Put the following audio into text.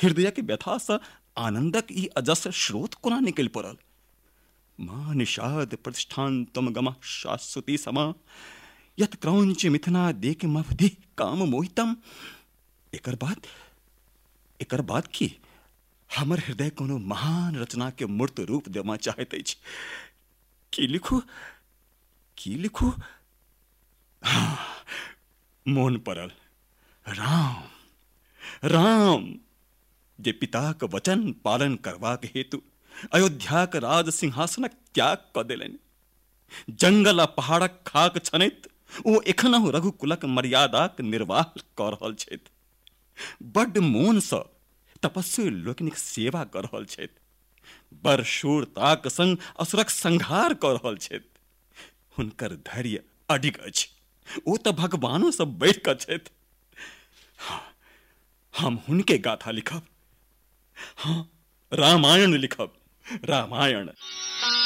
हृदय के व्यथा से आनंदक ई अजस स्रोत कोना निकल पड़ल। मां निषाद प्रतिष्ठान तम गम शाश्वती समा यत क्रौंच मिथुना देक मवधि काम मोहितम। एकर बाद की हमर हृदय कोनो महान रचना के मूर्त रूप देवा चाहत अछि। की लिखू हाँ, मोन पड़ल राम जे पिताक वचन पालन करबाक हेतु अयोध्याक राज सिंहासनक त्याग क देलनि। जंगल आ पहाड़क खाक छनैत ओ एखनहु रघुकुलक मर्यादाक निर्वाह क रहल छथि। बड्ड मोन सँ तपस्वी लोकनिक सेवा क रहल छथि। बड़ शूरताक संग असुरक संहार क रहल छथि। हुनकर धैर्य अडिग अछि। ओ तऽ भगवानो सँ बढ़ि कऽ छथि। हम हुनके गाथा लिखब। हाँ, रामायण लिखब। रामायण।